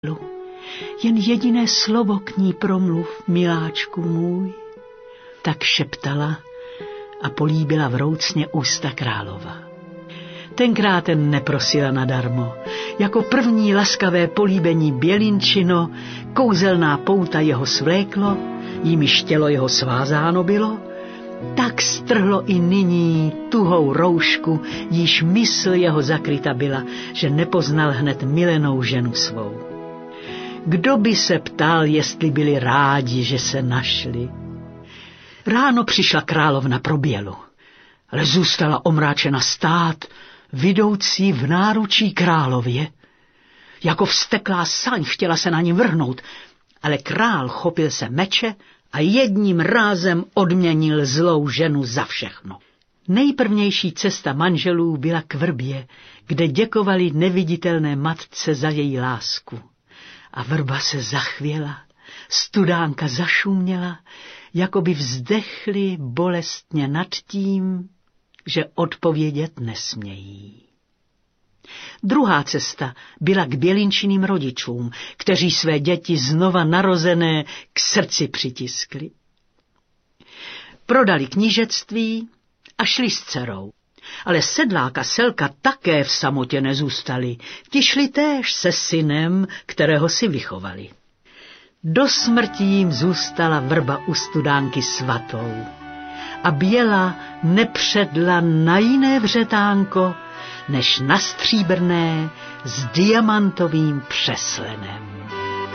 Jen jediné slovo k ní promluv, miláčku můj. Tak šeptala a políbila vroucně ústa králova. Tenkrát neprosila nadarmo. Jako první laskavé políbení bělinčino, kouzelná pouta jeho svléklo, jímiž tělo jeho svázáno bylo, tak strhlo i nyní tuhou roušku, jíž mysl jeho zakryta byla, že nepoznal hned milenou ženu svou. Kdo by se ptal, jestli byli rádi, že se našli? Ráno přišla královna pro bělu, ale zůstala omráčena stát, vidoucí v náručí králově. Jako vzteklá saň chtěla se na ní vrhnout, ale král chopil se meče a jedním rázem odměnil zlou ženu za všechno. Nejprvnější cesta manželů byla k vrbě, kde děkovali neviditelné matce za její lásku. A vrba se zachvěla, studánka zašuměla, jako by vzdechli bolestně nad tím, že odpovědět nesmějí. Druhá cesta byla k bělinčiným rodičům, kteří své děti znova narozené k srdci přitiskli. Prodali knížectví a šli s dcerou. Ale sedlák a selka také v samotě nezůstali. Ti šli též se synem, kterého si vychovali. Do smrti jim zůstala vrba u studánky svatou. A běla nepředla na jiné vřetánko, než na stříbrné s diamantovým přeslenem.